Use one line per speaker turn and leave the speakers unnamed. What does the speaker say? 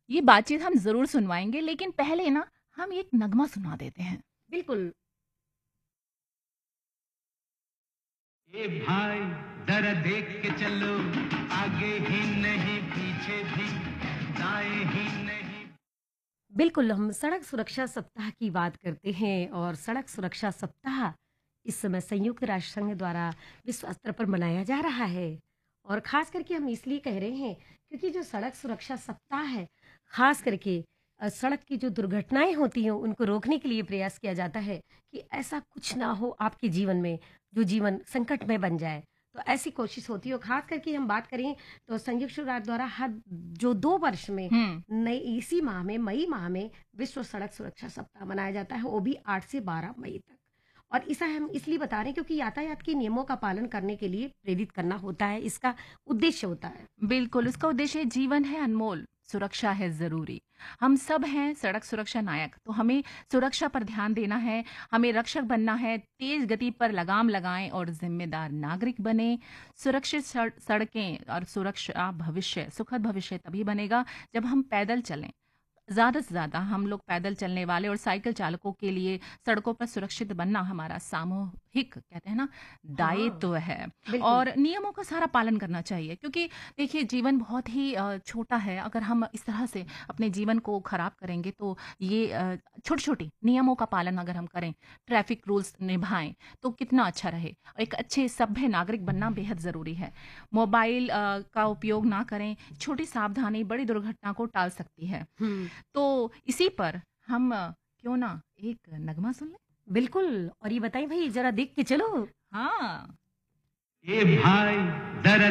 ये बातचीत हम ज़रूर सुनवाएँगे, लेकिन पहले ना हम एक नगमा सुना देते हैं।
बिल्कुल।
ए भाई जरा देख के चलो, आगे ही नहीं पीछे भी, दाएं ही नहीं।
बिल्कुल, हम सड़क सुरक्षा सप्ताह की बात करते हैं और सड़क सुरक्षा सप्ताह इस समय संयुक्त राष्ट्र संघ द्वारा विश्व स्तर पर मनाया जा रहा है। और ख़ास करके हम इसलिए कह रहे हैं क्योंकि जो सड़क सुरक्षा सप्ताह है, ख़ास करके सड़क की जो दुर्घटनाएँ होती हैं, उनको रोकने के लिए प्रयास किया जाता है कि ऐसा कुछ ना हो आपके जीवन में, जो जीवन संकटमय बन जाए। तो ऐसी कोशिश होती है और ख़ास करके हम बात करें तो संयुक्त राष्ट्र द्वारा हर जो 2 वर्ष में
हुँ।
नई इसी माह में मई माह में विश्व सड़क सुरक्षा सप्ताह मनाया जाता है, वो भी 8 से 12 मई तक। और इसे हम इसलिए बता रहे हैं क्योंकि यातायात के नियमों का पालन करने के लिए प्रेरित करना होता है, इसका उद्देश्य होता है।
बिल्कुल, उसका उद्देश्य जीवन है अनमोल, सुरक्षा है ज़रूरी। हम सब हैं सड़क सुरक्षा नायक, तो हमें सुरक्षा पर ध्यान देना है, हमें रक्षक बनना है, तेज़ गति पर लगाम लगाएँ और ज़िम्मेदार नागरिक बनें। सुरक्षित सड़कें और सुरक्षा भविष्य, सुखद भविष्य तभी बनेगा जब हम पैदल चलें। ज़्यादा से ज़्यादा हम लोग पैदल चलने वाले और साइकिल चालकों के लिए सड़कों पर सुरक्षित बनना हमारा सामूहिक कहते हैं ना
हाँ,
दायित्व है।
बिल्कुल।
और नियमों का सारा पालन करना चाहिए क्योंकि देखिए जीवन बहुत ही छोटा है। अगर हम इस तरह से अपने जीवन को खराब करेंगे तो ये छोटी छोटी नियमों का पालन अगर हम करें, ट्रैफिक रूल्स निभाएं, तो कितना अच्छा रहे। और एक अच्छे सभ्य नागरिक बनना बेहद ज़रूरी है। मोबाइल का उपयोग ना करें, छोटी सावधानी बड़ी दुर्घटना को टाल सकती है।
हुँ,
तो इसी पर हम क्यों ना एक नगमा सुन लें?
बिल्कुल और ये बताइए भई ज़रा देख के चलो।
हाँ।
ए भाई जरा